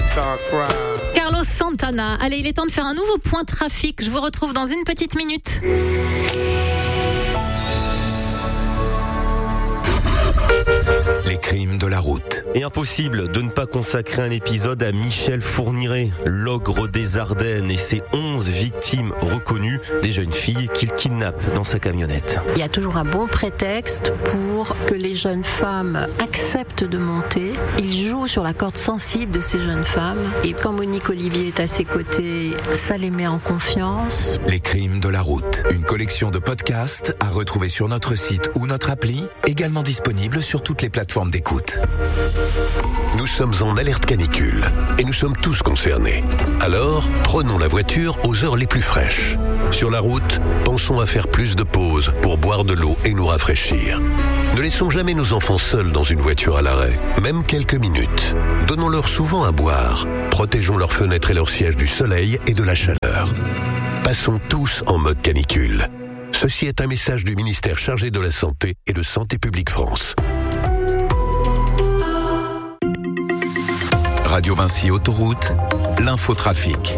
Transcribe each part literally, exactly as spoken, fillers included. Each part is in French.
Carlos Santana. Allez, il est temps de faire un nouveau point trafic. Je vous retrouve dans une petite minute. Les crimes de la route. Et impossible de ne pas consacrer un épisode à Michel Fourniret, l'ogre des Ardennes et ses onze victimes reconnues, des jeunes filles qu'il kidnappe dans sa camionnette. Il y a toujours un bon prétexte pour que les jeunes femmes acceptent de monter. Il joue sur la corde sensible de ces jeunes femmes. Et quand Monique Olivier est à ses côtés, ça les met en confiance. Les crimes de la route. Une collection de podcasts à retrouver sur notre site ou notre appli, également disponible sur toutes les plateformes d'écoute. Nous sommes en alerte canicule et nous sommes tous concernés. Alors, prenons la voiture aux heures les plus fraîches. Sur la route, pensons à faire plus de pauses pour boire de l'eau et nous rafraîchir. Ne laissons jamais nos enfants seuls dans une voiture à l'arrêt, même quelques minutes. Donnons-leur souvent à boire. Protégeons leurs fenêtres et leurs sièges du soleil et de la chaleur. Passons tous en mode canicule. Ceci est un message du ministère chargé de la Santé et de Santé publique France. Radio Vinci Autoroute, l'infotrafic.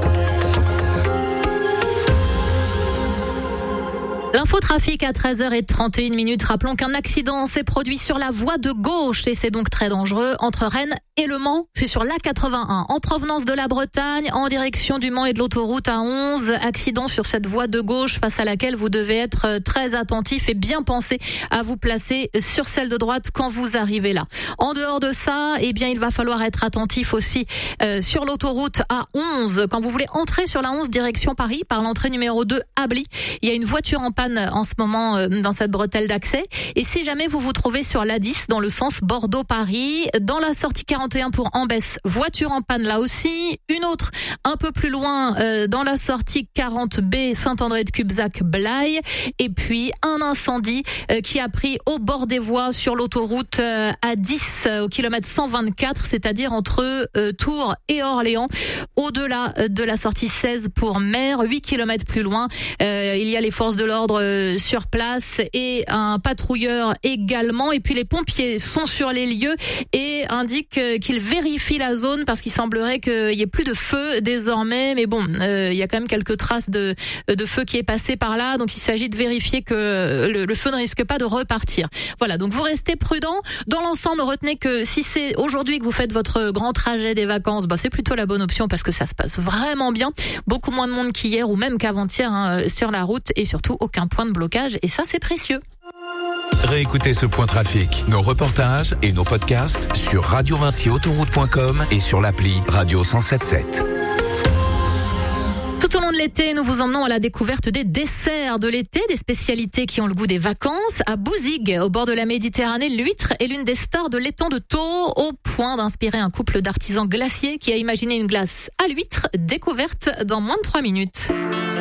L'infotrafic à treize heures trente et une minutes. Rappelons qu'un accident s'est produit sur la voie de gauche et c'est donc très dangereux entre Rennes et Le Mans. C'est sur l'A quatre-vingt-un en provenance de la Bretagne en direction du Mans et de l'autoroute A onze. Accident sur cette voie de gauche face à laquelle vous devez être très attentif et bien penser à vous placer sur celle de droite quand vous arrivez là. En dehors de ça, eh bien, il va falloir être attentif aussi euh, sur l'autoroute A onze. Quand vous voulez entrer sur la onze direction Paris par l'entrée numéro deux Ably, il y a une voiture en panne en ce moment euh, dans cette bretelle d'accès. Et si jamais vous vous trouvez sur l'A dix dans le sens Bordeaux-Paris, dans la sortie quarante et un pour Ambès, voiture en panne là aussi. Une autre un peu plus loin euh, dans la sortie quarante B Saint-André-de-Cubzac-Blaye. Et puis un incendie euh, qui a pris au bord des voies sur l'autoroute euh, A dix euh, au kilomètre cent vingt-quatre, c'est-à-dire entre euh, Tours et Orléans. Au-delà euh, de la sortie seize pour Mer, huit kilomètres plus loin, euh, il y a les forces de l'ordre euh, sur place et un patrouilleur également. Et puis les pompiers sont sur les lieux et indiquent euh, qu'ils vérifient la zone parce qu'il semblerait qu'il y ait plus de feu désormais. Mais bon, euh, il y a quand même quelques traces de, de feu qui est passé par là. Donc il s'agit de vérifier que le, le feu ne risque pas de repartir. Voilà, donc vous restez prudents. Dans l'ensemble, retenez que si c'est aujourd'hui que vous faites votre grand trajet des vacances, bah c'est plutôt la bonne option parce que ça se passe vraiment bien. Beaucoup moins de monde qu'hier ou même qu'avant-hier hein, sur la route et surtout aucun point de blocage. Et ça, c'est précieux. Réécoutez ce point trafic, nos reportages et nos podcasts sur radio vinci autoroute point com et sur l'appli Radio cent sept sept. Tout au long de l'été, nous vous emmenons à la découverte des desserts de l'été, des spécialités qui ont le goût des vacances. À Bouzigues, au bord de la Méditerranée, l'huître est l'une des stars de l'étang de Thau, au point d'inspirer un couple d'artisans glaciers qui a imaginé une glace à l'huître, découverte dans moins de trois minutes.